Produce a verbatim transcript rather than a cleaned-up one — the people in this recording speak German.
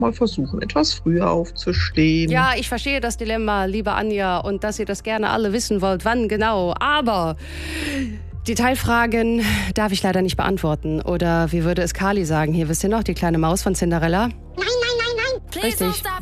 mal versuchen, etwas früher aufzustehen. Ja, ich verstehe das Dilemma, liebe Anja, und dass ihr das gerne alle wissen wollt, wann genau. Aber Detailfragen darf ich leider nicht beantworten. Oder wie würde es Carly sagen? Hier, wisst ihr noch, die kleine Maus von Cinderella? Nein, nein, nein, nein. Richtig.